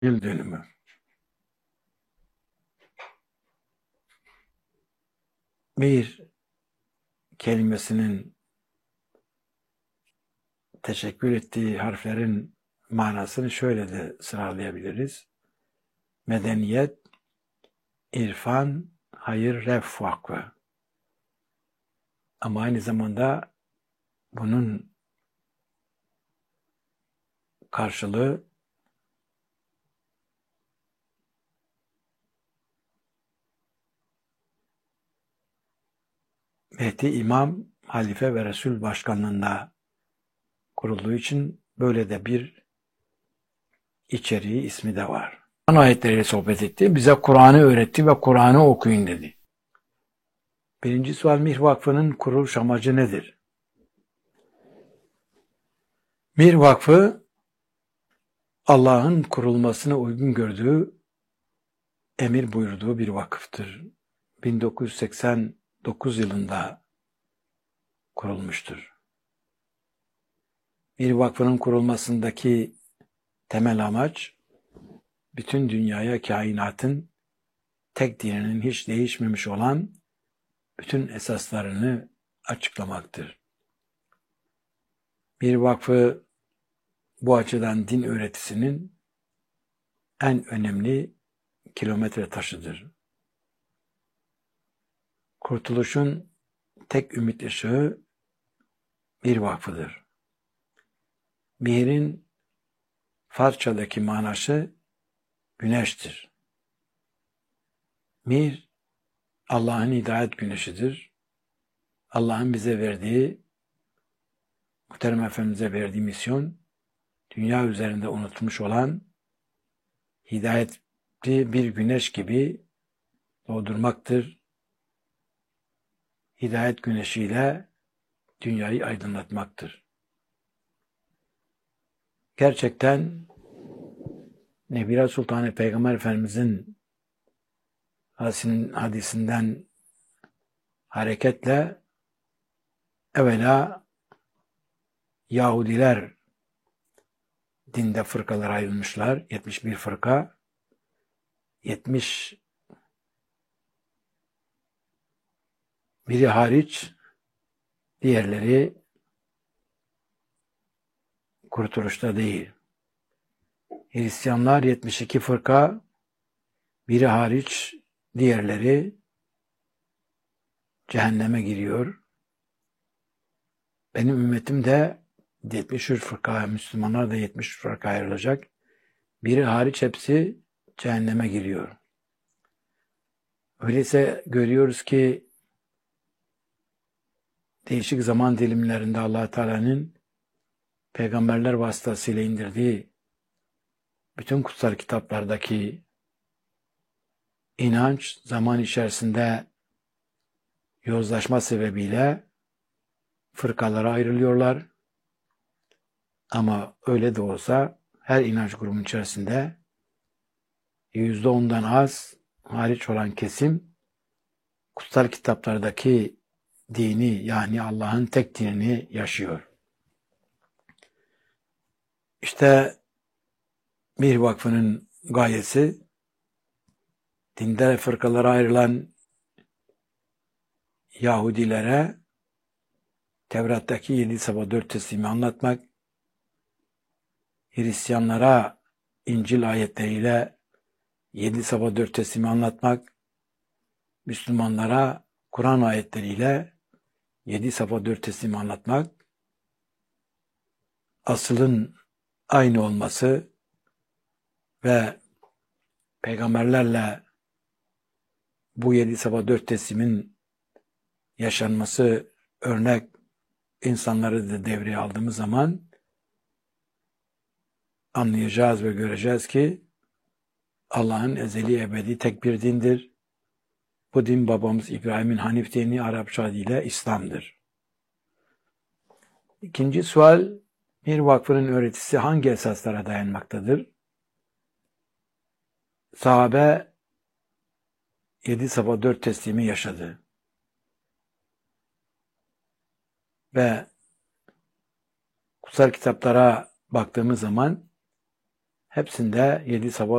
Yıl dönümü. Bir kelimesinin teşekkür ettiği harflerin manasını şöyle de sıralayabiliriz. Medeniyet, irfan, hayır, ref vakfı. Ama aynı zamanda bunun karşılığı Mehdi İmam, Halife ve Resul başkanlığında kurulduğu için böyle de bir içeriği, ismi de var. Kur'an ayetleriyle sohbet etti. Bize Kur'an'ı öğretti ve Kur'an'ı okuyun dedi. Birinci sual, Mir Vakfı'nın kuruluş amacı nedir? Mir Vakfı, Allah'ın kurulmasına uygun gördüğü, emir buyurduğu bir vakıftır. 1989 yılında kurulmuştur. Bir vakfının kurulmasındaki temel amaç, bütün dünyaya kainatın tek dininin hiç değişmemiş olan bütün esaslarını açıklamaktır. Bir vakfı bu açıdan din öğretisinin en önemli kilometre taşıdır. Kurtuluşun tek ümit ışığı bir vakfıdır. Mihrin Farsçadaki manası güneştir. Mihir, Allah'ın hidayet güneşidir. Allah'ın bize verdiği, Muhterem Efendimiz'e verdiği misyon, dünya üzerinde unutulmuş olan hidayetli bir güneş gibi doğdurmaktır. Hidayet güneşiyle dünyayı aydınlatmaktır. Gerçekten Nebira Sultanı Peygamber Efendimiz'in hadisinden hareketle evvela Yahudiler dinde fırkalara ayrılmışlar. 71 fırka. 70 biri hariç diğerleri kurtuluşta değil. Hristiyanlar 72 fırka, biri hariç diğerleri cehenneme giriyor. Benim ümmetim de 73 fırka, Müslümanlar da 70 fırka ayrılacak. Biri hariç hepsi cehenneme giriyor. Öyleyse görüyoruz ki değişik zaman dilimlerinde Allah Teala'nın peygamberler vasıtasıyla indirdiği bütün kutsal kitaplardaki inanç zaman içerisinde yozlaşma sebebiyle fırkalara ayrılıyorlar. Ama öyle de olsa her inanç grubunun içerisinde %10'dan az hariç olan kesim kutsal kitaplardaki dini, yani Allah'ın tek dinini yaşıyor. İşte Mir Vakfı'nın gayesi, dinde fırkalara ayrılan Yahudilere Tevrat'taki 7 sabah 4 teslimi anlatmak, Hristiyanlara İncil ayetleriyle 7 sabah 4 teslimi anlatmak, Müslümanlara Kur'an ayetleriyle 7 sabah 4 teslimi anlatmak, asılın aynı olması ve peygamberlerle bu 7 sabah 4 teslimin yaşanması örnek insanları da devreye aldığımız zaman anlayacağız ve göreceğiz ki Allah'ın ezeli ebedi tek bir dindir. Bu din babamız İbrahim'in Hanif dini, Arapça adıyla İslam'dır. İkinci sual, Mir Vakfı'nın öğretisi hangi esaslara dayanmaktadır? Sahabe 7 sabah 4 teslimi yaşadı. Ve kutsal kitaplara baktığımız zaman Hepsinde 7 sabah